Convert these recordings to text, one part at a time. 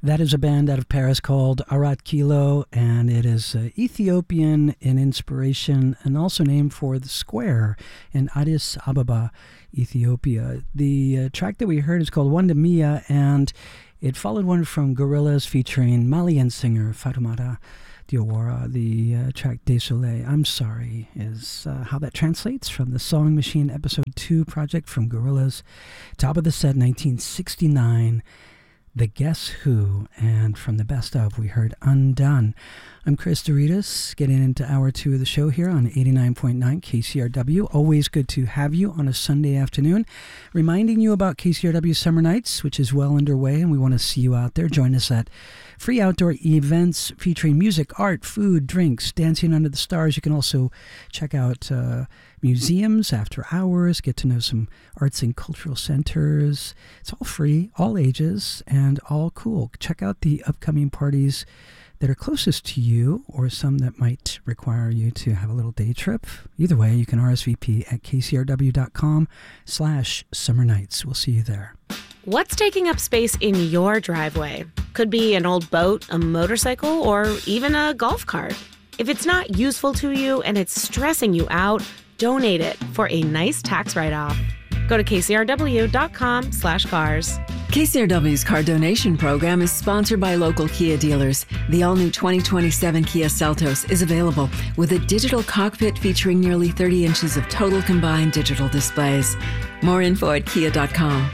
That is a band out of Paris called Arat Kilo, and it is Ethiopian in inspiration and also named for the square in Addis Ababa, Ethiopia. The track that we heard is called Wanda Mia, and it followed one from Gorillaz featuring Malian singer Fatoumata Diawara. The track Désolé, I'm Sorry, is how that translates from the Song Machine Episode 2 project from Gorillaz. Top of the set, 1969. The Guess Who, and from the best of, we heard Undone. I'm Chris Doritas, getting into hour 2 of the show here on 89.9 KCRW. Always good to have you on a Sunday afternoon. Reminding you about KCRW Summer Nights, which is well underway, and we want to see you out there. Join us at free outdoor events featuring music, art, food, drinks, dancing under the stars. You can also check out museums after hours, get to know some arts and cultural centers. It's all free, all ages, and all cool. Check out the upcoming parties that are closest to you, or some that might require you to have a little day trip. Either way, you can RSVP at kcrw.com/summer nights. We'll see you there. What's taking up space in your driveway? Could be an old boat, a motorcycle, or even a golf cart. If it's not useful to you and it's stressing you out, donate it for a nice tax write-off. Go to kcrw.com/cars. KCRW's car donation program is sponsored by local Kia dealers. The all-new 2027 Kia Seltos is available with a digital cockpit featuring nearly 30 inches of total combined digital displays. More info at kia.com.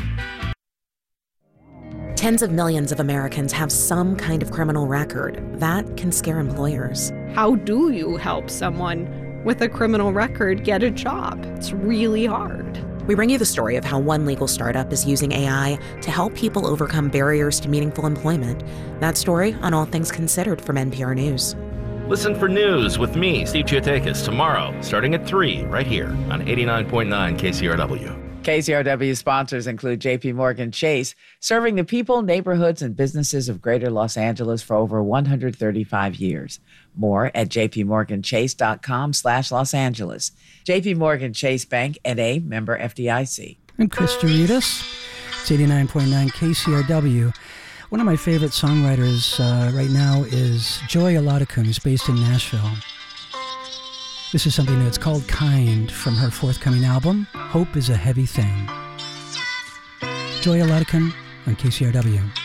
Tens of millions of Americans have some kind of criminal record. That can scare employers. How do you help someone with a criminal record get a job? It's really hard. We bring you the story of how one legal startup is using AI to help people overcome barriers to meaningful employment. That story on All Things Considered from NPR News. Listen for news with me, Steve Chiotakis, tomorrow, starting at 3, right here on 89.9 KCRW. KCRW sponsors include J.P. Morgan Chase, serving the people, neighborhoods, and businesses of Greater Los Angeles for over 135 years. More at jpmorganchase.com/Los Angeles. J.P. Morgan Chase Bank, N.A., member FDIC. I'm Chris Doritas. It's 89.9 KCRW. One of my favorite songwriters right now is Joy Olodokun, who's based in Nashville. This is something new. It's called Kind, from her forthcoming album, Hope is a Heavy Thing. Joy Olodokun on KCRW.